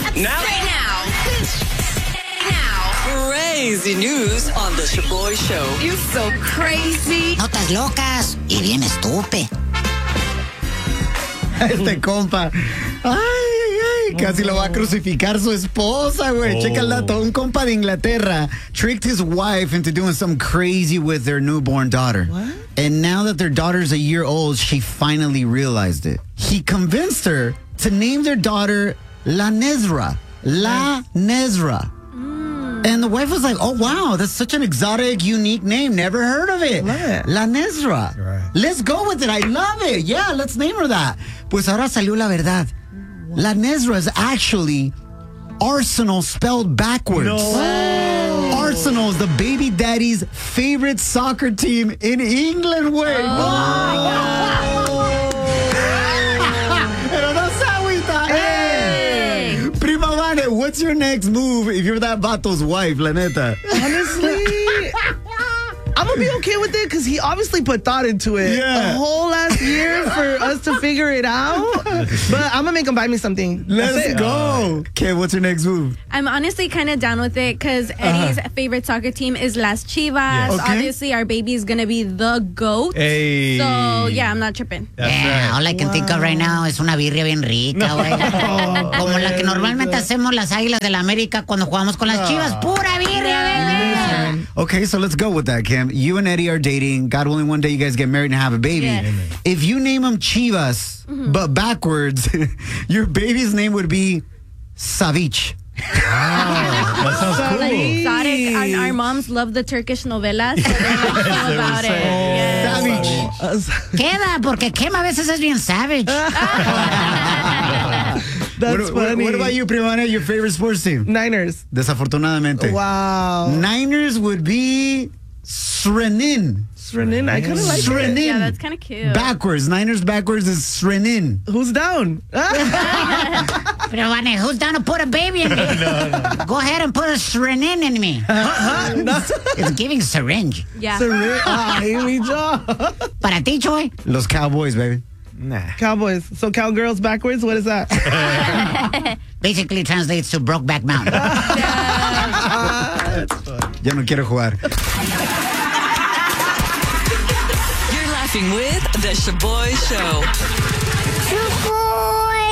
Now. Crazy news on the Shaboy Show. You're so crazy. Notas locas y bien estúpido. Este compa. Ay, casi lo va a crucificar su esposa, güey. Checa el dato. Un compa de Inglaterra tricked his wife into doing something crazy with their newborn daughter. What? And now that their daughter's a year old, she finally realized it. He convinced her to name their daughter La Nezra. La Nezra. And the wife was like, oh, wow, that's such an exotic, unique name. Never heard of it. Love it. La Nezra. Right. Let's go with it. I love it. Yeah, let's name her that. Pues ahora salió la verdad. La Nezra is actually Arsenal spelled backwards. No. Arsenal is the baby daddy's favorite soccer team in England, güey. Pero no se agüita. Hey. Prima Vane, what's your next move if you're that vato's wife, la neta? Honestly, I'm going to be okay with it because he obviously put thought into it a whole last year for us to figure it out. But I'm going to make him buy me something. Let's go. Okay, what's your next move? I'm honestly kind of down with it because Eddie's favorite soccer team is Las Chivas. Yes. Okay. Obviously, our baby is going to be the GOAT. Hey. So, yeah, I'm not tripping. All I can think of right now es una birria bien rica, güey. Como la que normalmente hacemos las Águilas de la América cuando jugamos con las Chivas. Pura birria, bebé. Okay, so let's go with that, Kim. You and Eddie are dating. God willing, one day you guys get married and have a baby. Yes. If you name him Chivas, but backwards, your baby's name would be Savich. That sounds cool. Exotic. And our moms love the Turkish novelas, so they're like all about it. Yes. Savich. Queda, porque Kim a veces es bien savage. That's funny. What about you, Primana? Your favorite sports team? Niners. Desafortunadamente. Wow. Niners would be Srenin. Srenin, I kind of like it. Srenin. Yeah, that's kind of cute. Backwards. Niners backwards is Srenin. Who's down? Pero, Vane, who's down to put a baby in me? Go ahead and put a syringe in me. It's giving syringe. Yeah. Amy Jo. Para ti, Choy. Los Cowboys, baby. Cowboys. So cowgirls backwards? What is that? Basically translates to Brokeback Mountain. Ya no quiero jugar. You're laughing with the Shaboy Show.